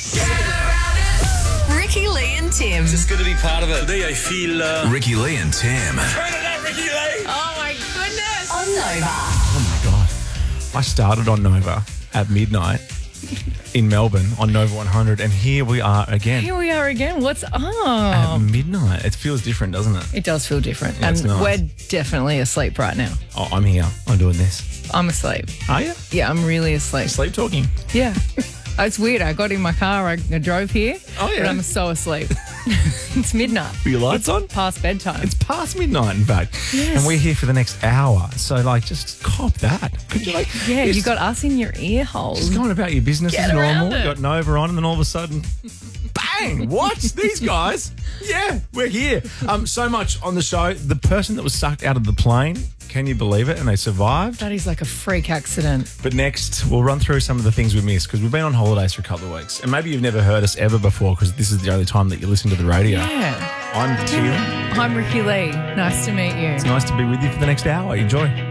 Ricky Lee and Tim. Just good to be part of it. Today I feel... Ricky Lee and Tim. Turn it up, Ricky Lee! Oh my goodness. On Nova. Oh my God. I started on Nova at midnight in Melbourne on Nova 100, and here we are again. Here we are again. What's At up? midnight. It feels different, doesn't it? It does feel different. Yeah, and it's nice. we're definitely asleep right now. Oh, I'm here. I'm doing this. I'm asleep. Are you? Yeah, I'm really asleep. Sleep talking. Yeah. It's weird. I got in my car, I drove here, Oh, yeah. but I'm so asleep. It's midnight. Are your lights It's on? past bedtime. It's past midnight, in fact. Yes. And we're here for the next hour. So, just cop that. Could you, yeah, you just- got us in your ear holes. Just going about your business Get as normal. around it. You got Nova on, and then all of a sudden, bang! What? These guys? Yeah, we're here. So much on the show. The person that was sucked out of the plane, can you believe it? And they survived. That is like a freak accident. But next, we'll run through some of the things we missed because we've been on holidays for a couple of weeks. And maybe you've never heard us ever before because this is the only time that you listen to the radio. Yeah. I'm Tim. I'm Ricky Lee. Nice to meet you. It's nice to be with you for the next hour. Enjoy.